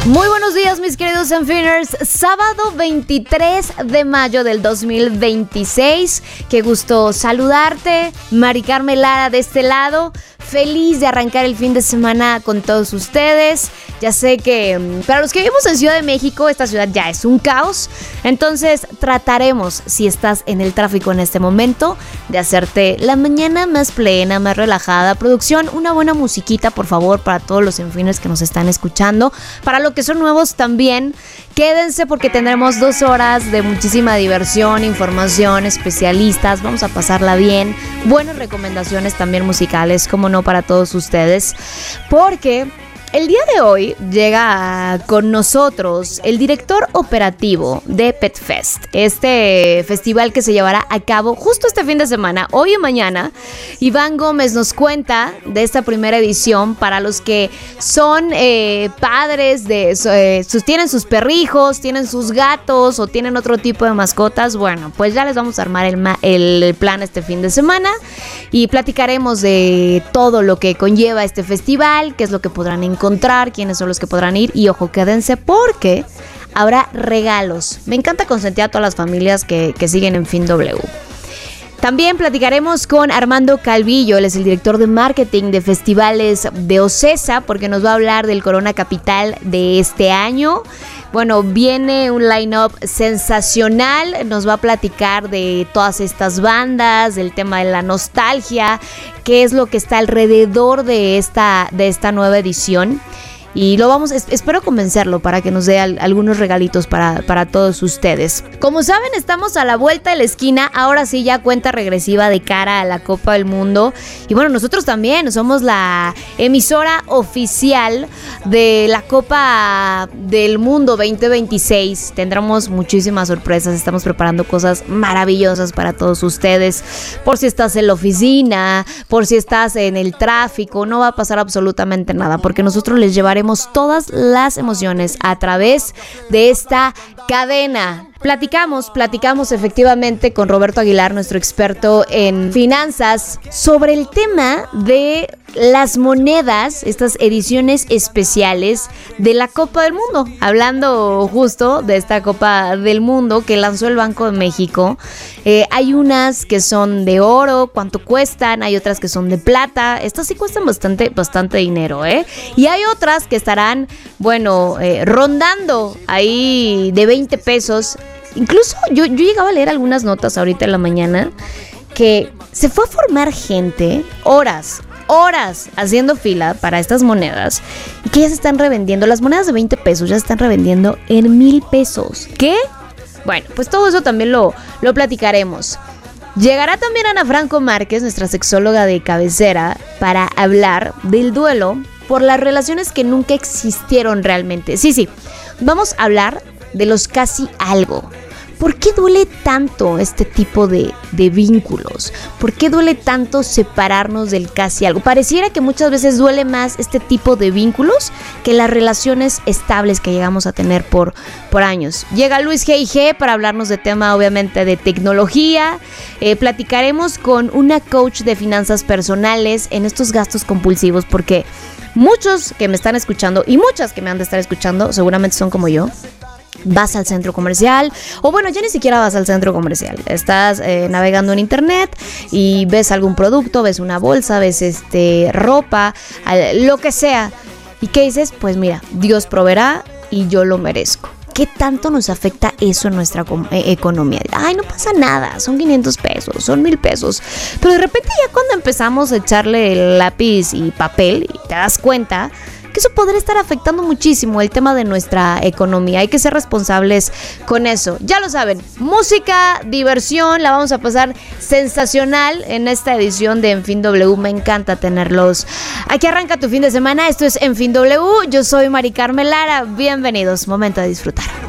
Muy buenos días, mis queridos Enfiners. Sábado 23 de mayo del 2026. Qué gusto saludarte. Mari Carmen Lara de este lado. Feliz de arrancar el fin de semana con todos ustedes. Ya sé que para los que vivimos en Ciudad de México, esta ciudad ya es un caos. Entonces trataremos, si estás en el tráfico en este momento, de hacerte la mañana más plena, más relajada. Producción, una buena musiquita, por favor, para todos los Enfiners que nos están escuchando. Para los que son nuevos también, quédense porque tendremos 2 horas de muchísima diversión, información, especialistas. Vamos a pasarla bien. Buenas recomendaciones también musicales, como no, para todos ustedes. Porque el día de hoy llega con nosotros el director operativo de PetFest, este festival que se llevará a cabo justo este fin de semana, hoy y mañana. Iván Gómez nos cuenta de esta primera edición para los que son padres tienen sus perrijos, tienen sus gatos o tienen otro tipo de mascotas. Bueno, pues ya les vamos a armar el plan este fin de semana y platicaremos de todo lo que conlleva este festival, qué es lo que podrán encontrar, quiénes son los que podrán ir. Y ojo, quédense porque habrá regalos. Me encanta consentir a todas las familias que siguen Enfin W. También platicaremos con Armando Calvillo, él es el director de marketing de festivales de OCESA, porque nos va a hablar del Corona Capital de este año. Bueno, viene un line-up sensacional, nos va a platicar de todas estas bandas, del tema de la nostalgia, qué es lo que está alrededor de esta nueva edición. Y espero convencerlo para que nos dé algunos regalitos para todos ustedes. Como saben, estamos a la vuelta de la esquina. Ahora sí, ya cuenta regresiva de cara a la Copa del Mundo. Y bueno, nosotros también somos la emisora oficial de la Copa del Mundo 2026. Tendremos muchísimas sorpresas. Estamos preparando cosas maravillosas para todos ustedes. Por si estás en la oficina, por si estás en el tráfico, no va a pasar absolutamente nada, porque nosotros les llevaremos todas las emociones a través de esta cadena. Platicamos efectivamente con Roberto Aguilar, nuestro experto en finanzas, sobre el tema de las monedas, estas ediciones especiales de la Copa del Mundo. Hablando justo de esta Copa del Mundo que lanzó el Banco de México, hay unas que son de oro, ¿cuánto cuestan? Hay otras que son de plata. Estas sí cuestan bastante dinero, ¿eh? Y hay otras que estarán, rondando ahí de 20 pesos. Incluso yo llegaba a leer algunas notas ahorita en la mañana que se fue a formar gente, horas haciendo fila para estas monedas, y que ya se están revendiendo. Las monedas de 20 pesos ya se están revendiendo en 1,000 pesos. ¿Qué? Bueno, pues todo eso también lo platicaremos. Llegará también Ana Franco Márquez, nuestra sexóloga de cabecera, para hablar del duelo por las relaciones que nunca existieron realmente. Sí, vamos a hablar de los casi algo. ¿Por qué duele tanto este tipo de vínculos? ¿Por qué duele tanto separarnos del casi algo? Pareciera que muchas veces duele más este tipo de vínculos que las relaciones estables que llegamos a tener por años. Llega Luis G.I.G. para hablarnos de tema, obviamente, de tecnología. Platicaremos con una coach de finanzas personales en estos gastos compulsivos, porque muchos que me están escuchando y muchas que me han de estar escuchando seguramente son como yo. Vas al centro comercial, o bueno, ya ni siquiera vas al centro comercial, estás navegando en internet y ves algún producto, ves una bolsa, ves ropa, lo que sea, y ¿qué dices? Pues mira, Dios proveerá y yo lo merezco. ¿Qué tanto nos afecta eso en nuestra economía? Ay, no pasa nada, son 500 pesos, son 1,000 pesos. Pero de repente ya cuando empezamos a echarle el lápiz y papel, y te das cuenta que eso podría estar afectando muchísimo el tema de nuestra economía. Hay que ser responsables con eso. Ya lo saben, música, diversión, la vamos a pasar sensacional en esta edición de Enfin W. Me encanta tenerlos. Aquí arranca tu fin de semana. Esto es Enfin W. Yo soy Mari Carmen Lara. Bienvenidos. Momento de disfrutar.